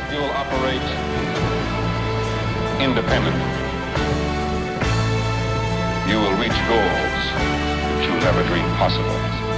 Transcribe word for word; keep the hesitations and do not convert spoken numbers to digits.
You will operate independently. You will reach goals which you never dreamed possible.